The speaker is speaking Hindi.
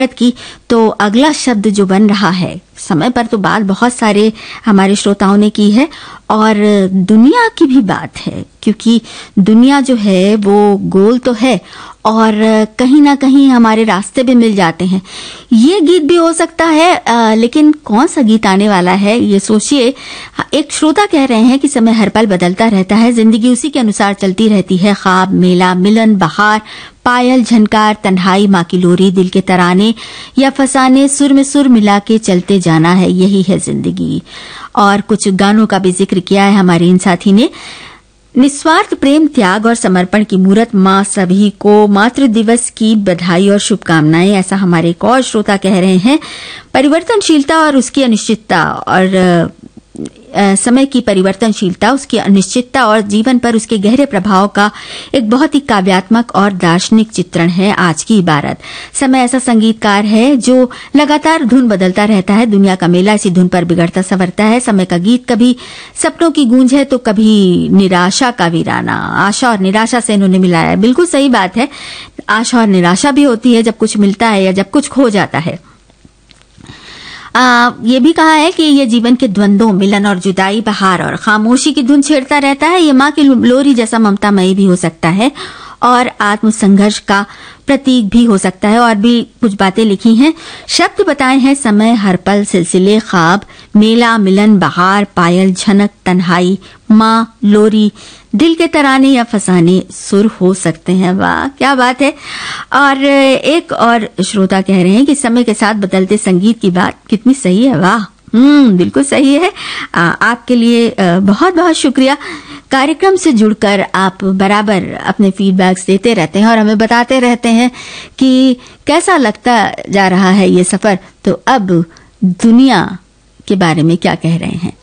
की, तो अगला शब्द जो बन रहा है, समय पर तो बात बहुत सारे हमारे श्रोताओं ने की है और दुनिया की भी बात है, क्योंकि दुनिया जो है वो गोल तो है और कहीं ना कहीं हमारे रास्ते भी मिल जाते हैं। ये गीत भी हो सकता है, लेकिन कौन सा गीत आने वाला है ये सोचिए। एक श्रोता कह रहे हैं कि समय हर पल बदलता रहता है, जिंदगी उसी के अनुसार चलती रहती है। ख्वाब, मेला, मिलन, बहार, पायल, झनकार, तन्हाई, माँ की लोरी, दिल के तराने या फसाने, सुर में सुर मिला के चलते जाना है, यही है जिंदगी। और कुछ गानों का भी जिक्र किया है हमारे इन साथी ने। निस्वार्थ प्रेम, त्याग और समर्पण की मूर्त माँ, सभी को मातृ दिवस की बधाई और शुभकामनाएं, ऐसा हमारे एक और श्रोता कह रहे हैं। परिवर्तनशीलता और उसकी अनिश्चितता और समय की परिवर्तनशीलता, उसकी अनिश्चितता और जीवन पर उसके गहरे प्रभाव का एक बहुत ही काव्यात्मक और दार्शनिक चित्रण है आज की इबारत। समय ऐसा संगीतकार है जो लगातार धुन बदलता रहता है, दुनिया का मेला इसी धुन पर बिगड़ता संवरता है। समय का गीत कभी सपनों की गूंज है तो कभी निराशा का वीराना। आशा और निराशा से इन्होंने मिलाया है। बिल्कुल सही बात है, आशा और निराशा भी होती है जब कुछ मिलता है या जब कुछ खो जाता है। ये भी कहा है कि ये जीवन के द्वंद्वों, मिलन और जुदाई, बहार और खामोशी की धुन छेड़ता रहता है। ये माँ की लोरी जैसा ममतामयी भी हो सकता है और आत्मसंघर्ष का प्रतीक भी हो सकता है। और भी कुछ बातें लिखी हैं। शब्द बताए हैं समय, हर पल, सिलसिले, ख्वाब, मेला, मिलन, बहार, पायल, झनक, तन्हाई, माँ, लोरी, दिल के तराने या फसाने, सुर हो सकते हैं। वाह क्या बात है। और एक और श्रोता कह रहे हैं कि समय के साथ बदलते संगीत की बात कितनी सही है। वाह, बिल्कुल सही है। आपके लिए बहुत बहुत शुक्रिया। कार्यक्रम से जुड़कर आप बराबर अपने फीडबैक्स देते रहते हैं और हमें बताते रहते हैं कि कैसा लगता जा रहा है ये सफर। तो अब दुनिया के बारे में क्या कह रहे हैं।